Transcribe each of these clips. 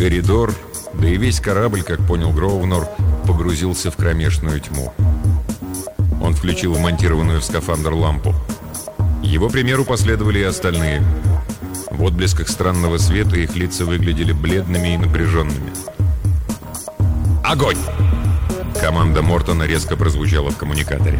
Коридор, да и весь корабль, как понял Гроувнер, погрузился в кромешную тьму. Он включил вмонтированную в скафандр лампу. Его примеру последовали и остальные. В отблесках странного света их лица выглядели бледными и напряженными. «Огонь!» Команда Мортона резко прозвучала в коммуникаторе.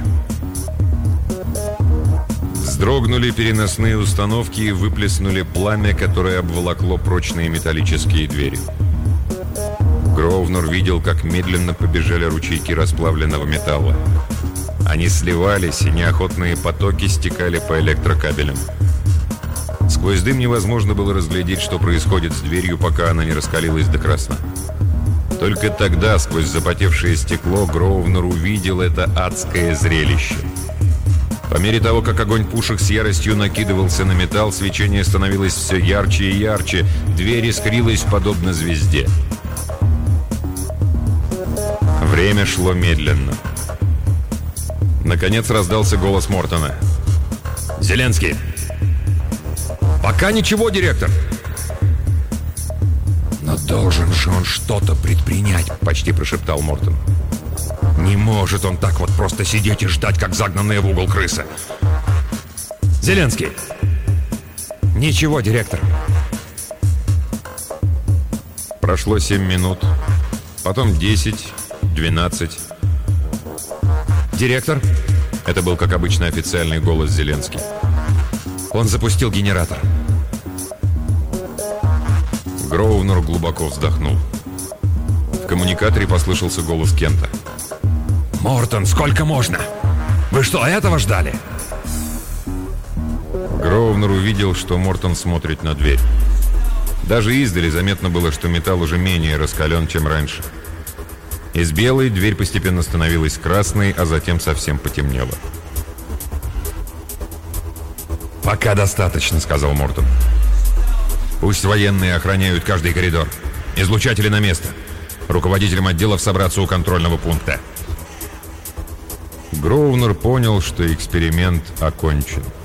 Вздрогнули переносные установки и выплеснули пламя, которое обволокло прочные металлические двери. Гроувнер видел, как медленно побежали ручейки расплавленного металла. Они сливались, и неохотные потоки стекали по электрокабелям. Сквозь дым невозможно было разглядеть, что происходит с дверью, пока она не раскалилась до красна. Только тогда, сквозь запотевшее стекло, Гроувнер увидел это адское зрелище. По мере того, как огонь пушек с яростью накидывался на металл, свечение становилось все ярче и ярче, дверь искрилась подобно звезде. Время шло медленно. Наконец раздался голос Мортона. «Зеленский!» «Пока ничего, директор!» «Но должен же он что-то предпринять!» — почти прошептал Мортон. «Не может он так вот просто сидеть и ждать, как загнанная в угол крыса!» «Зеленский!» «Ничего, директор!» Прошло 7 минут, потом 10, 12. «Директор?» — это был, как обычно, официальный голос Зеленский. «Он запустил генератор». Гроувнер глубоко вздохнул. В коммуникаторе послышался голос Кента. «Мортон, сколько можно? Вы что, этого ждали?» Гроувнер увидел, что Мортон смотрит на дверь. Даже издали заметно было, что металл уже менее раскален, чем раньше. Из белой дверь постепенно становилась красной, а затем совсем потемнела. «Пока достаточно», — сказал Мортон. «Пусть военные охраняют каждый коридор. Излучатели на место. Руководителям отделов собраться у контрольного пункта». Гроувнер понял, что эксперимент окончен.